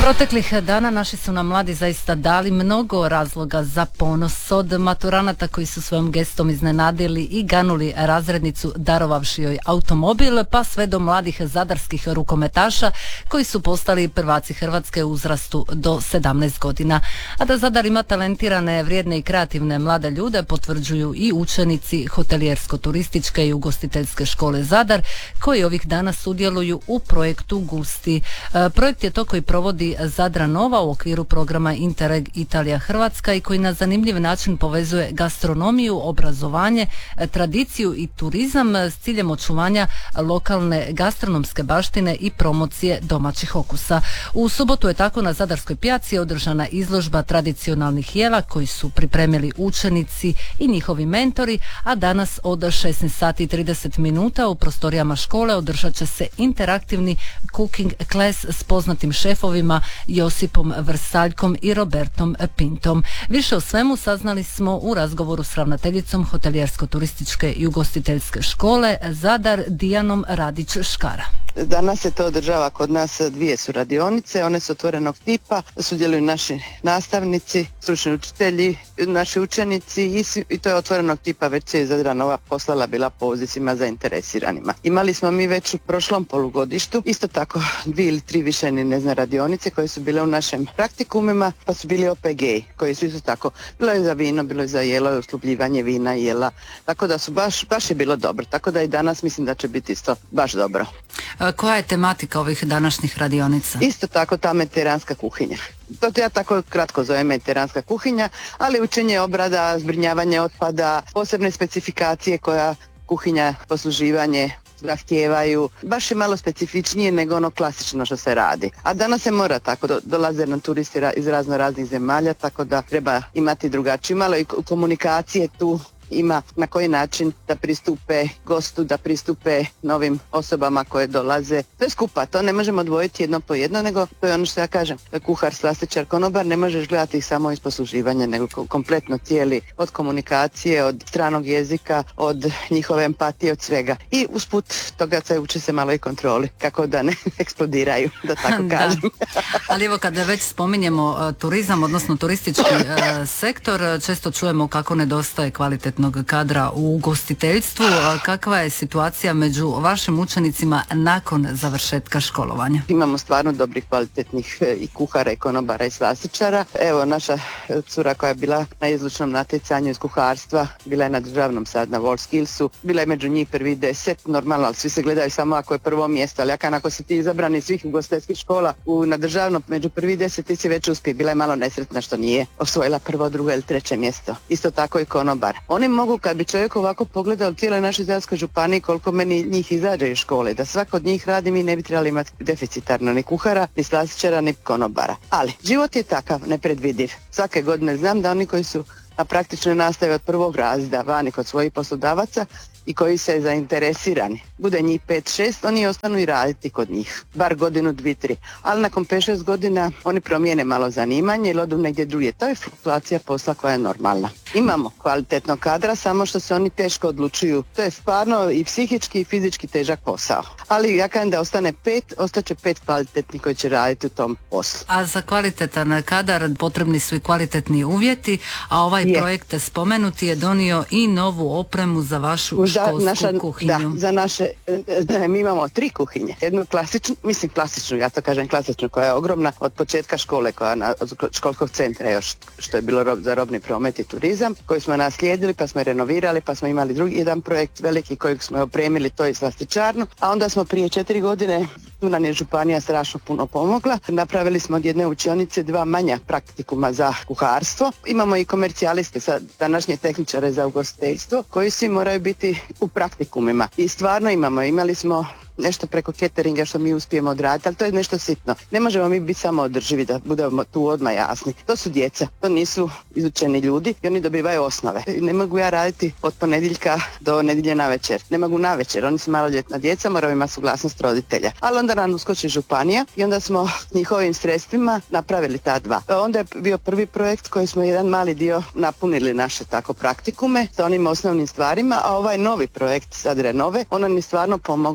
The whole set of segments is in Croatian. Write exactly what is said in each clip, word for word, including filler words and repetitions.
Proteklih dana naši su nam mladi zaista dali mnogo razloga za ponos, od maturanata koji su svojom gestom iznenadili i ganuli razrednicu darovavši joj automobil, pa sve do mladih zadarskih rukometaša koji su postali prvaci Hrvatske u uzrastu do sedamnaest godina. A da Zadar ima talentirane, vrijedne i kreativne mlade ljude potvrđuju i učenici hotelijersko-turističke i ugostiteljske škole Zadar, koji ovih dana sudjeluju u projektu Gusti. E, projekt je to koji provodi Zadra Nova u okviru programa Interreg Italija Hrvatska i koji na zanimljiv način povezuje gastronomiju, obrazovanje, tradiciju i turizam s ciljem očuvanja lokalne gastronomske baštine i promocije domaćih okusa. U subotu je tako na Zadarskoj pijaci održana izložba tradicionalnih jela koji su pripremili učenici i njihovi mentori, a danas od šesnaest sati i trideset minuta u prostorijama škole održat će se interaktivni cooking class s poznatim šefovima Josipom Vrsaljkom i Robertom Pintom. Više o svemu saznali smo u razgovoru s ravnateljicom hotelijersko-turističke i ugostiteljske škole Zadar Dijanom Radić-Škara. Danas se to održava kod nas, dvije su radionice, one su otvorenog tipa, sudjeluju naši nastavnici, stručni učitelji, naši učenici i, i to je otvorenog tipa, već se je Zadra Nova poslala bila poziv svima zainteresiranima. Imali smo mi već u prošlom polugodištu isto tako dvije ili tri više ne znam radionice koje su bile u našim praktikumima, pa su bili O P G koji su isto tako, bilo je za vino, bilo je za jelo, uslubljivanje vina i jela, tako da su baš, baš je bilo dobro, tako da i danas mislim da će biti isto baš dobro. Koja je tematika ovih današnjih radionica? Isto tako ta mediteranska kuhinja. To ja tako kratko zovem mediteranska kuhinja, ali učenje obrada, zbrinjavanje otpada, posebne specifikacije koja kuhinja, posluživanje zahtijevaju, baš je malo specifičnije nego ono klasično što se radi. A danas se mora tako, do, dolaze nam turisti iz razno raznih zemalja, tako da treba imati drugačije, malo i komunikacije tu ima na koji način da pristupe gostu, da pristupe novim osobama koje dolaze. Sve skupa, to ne možemo odvojiti jedno po jedno, nego to je ono što ja kažem, kuhar, slastičar, konobar, ne možeš gledati ih samo iz posluživanja, nego kompletno cijeli, od komunikacije, od stranog jezika, od njihove empatije, od svega. I usput toga se uči se malo i kontroli, kako da ne eksplodiraju, da tako kažem. Da. Ali evo kada već spominjemo uh, turizam, odnosno turistički uh, sektor, često čujemo kako nedostaje kvalitetno kadra u ugostiteljstvu. Kakva je situacija među vašim učenicima nakon završetka školovanja? Imamo stvarno dobrih, kvalitetnih i kuhara, i konobara, i slastičara. Evo, naša cura koja je bila na izlučnom natjecanju iz kuharstva, bila je na državnom sad na WorldSkillsu, bila je među njih prvi deset, normalno, ali svi se gledaju samo ako je prvo mjesto, ali ako si ti izabran iz svih ugostiteljskih škola u, na državnom među prvi deset, ti si već uspije. Bila je malo nesretna što nije osvojila prvo, drugo ili treće mjesto. Isto tako i konobar. Oni mogu, kad bi čovjek ovako pogledao cijeloj našoj Zadarskoj županiji koliko meni njih izađe iz škole, da svako od njih radi, mi ne bi trebali imati deficitarno ni kuhara, ni slastičara, ni konobara. Ali život je takav, nepredvidiv. Svake godine znam da oni koji su na praktičnoj nastavi od prvog razreda vani kod svojih poslodavaca i koji se zainteresirani, bude njih pet šest, oni ostanu i raditi kod njih, bar godinu, dvi, tri. Ali nakon pet šest godina oni promijene malo zanimanje ili odu negdje drugdje. To je fluktuacija posla koja je normalna. Imamo kvalitetnog kadra, samo što se oni teško odlučuju. To je stvarno i psihički i fizički težak posao. Ali ja kažem da ostane pet, ostaće pet kvalitetnih koji će raditi u tom poslu. A za kvalitetan kadar potrebni su i kvalitetni uvjeti, a ovaj je. projekt spomenuti je donio i novu opremu za vašu za školsku naša, kuhinju. Da, za naše, da, mi imamo tri kuhinje. Jednu klasičnu, mislim klasičnu, ja to kažem klasičnu, koja je ogromna od početka škole, koja na, od školskog centra još, što je bilo rob, za robni promet i turizam, koji smo naslijedili, pa smo renovirali, pa smo imali drugi jedan projekt veliki kojeg smo opremili, to je slastičarnu, a onda smo prije četiri godine, tu nam je županija strašno puno pomogla, napravili smo od jedne učionice dva manja praktikuma za kuharstvo. Imamo i komercijaliste, sa današnje tehničare za ugostiteljstvo, koji svi moraju biti u praktikumima. I stvarno imamo, imali smo nešto preko cateringa što mi uspijemo odraditi, ali to je nešto sitno. Ne možemo mi biti samo održivi, da budemo tu odmah jasni. To su djeca, to nisu izučeni ljudi i oni dobivaju osnove. Ne mogu ja raditi od ponedjeljka do nedjelje na večer. Ne mogu na večer, oni su maloljetna djeca, moraju imati suglasnost roditelja. Ali onda nam uskoči županija i onda smo njihovim sredstvima napravili ta dva. Onda je bio prvi projekt koji smo jedan mali dio napunili naše tako praktikume sa onim osnovnim stvarima, a ovaj novi projekt Zadre Nove, on nam je stvarno pomogao da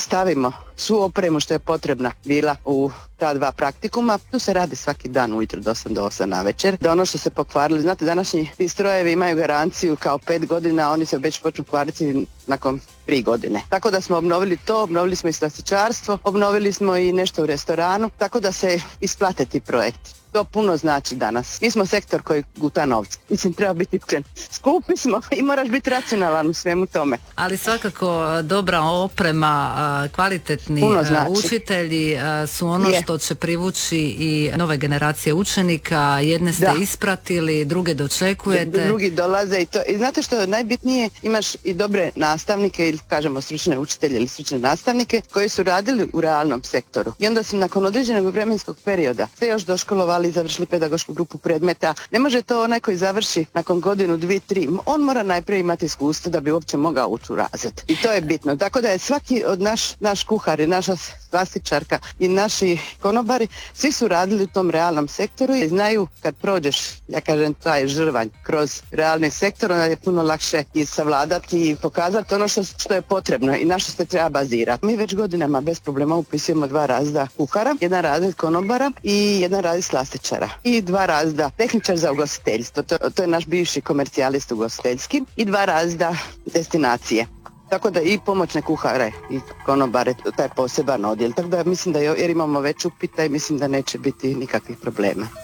stavimo svu opremu što je potrebna bila u ta dva praktikuma. Tu se radi svaki dan ujutro do osam do osam na večer. Da ono što se pokvarili, znate, današnji ti strojevi imaju garanciju kao pet godina, a oni se već počnu kvariti nakon tri godine. Tako da smo obnovili to, obnovili smo i slastičarstvo, obnovili smo i nešto u restoranu, tako da se isplate ti projekti. To puno znači danas. Mi smo sektor koji guta novce. Mislim, treba biti iskren. Skupi smo i moraš biti racionalan u svemu tome. Ali svakako dobra oprema, kvalitetni znači. učitelji su ono Je. što će privući i nove generacije učenika. Jedne ste da. ispratili, druge dočekujete. Drugi dolaze i to. I znate što je najbitnije? Imaš i dobre nastavnike ili kažemo stručne učitelje ili stručne nastavnike koji su radili u realnom sektoru. I onda su nakon određenog vremenskog perioda se još doškolovali i završili pedagošku grupu predmeta. Ne može to onaj koji završi nakon godinu, dvije, tri. On mora najprije imati iskustvo da bi uopće mogao ući u razred. I to je bitno. Tako da je svaki od naš, naš kuhar i naša slastičarka i naši konobari, svi su radili u tom realnom sektoru i znaju kad prođeš, ja kažem, taj žrvanj kroz realni sektor, onda je puno lakše i savladati i pokazati ono što, što je potrebno i na što se treba bazirati. Mi već godinama bez problema upisujemo dva razreda kuhara, jedan razred konobara i jedan razred slastičara. I dva razda tehničar za ugostiteljstvo, to, to je naš bivši komercijalist ugostiteljski, i dva razda destinacije. Tako da i pomoćne kuhare i konobare, taj poseban odjel. Tako da mislim da jer imamo već upita i mislim da neće biti nikakvih problema.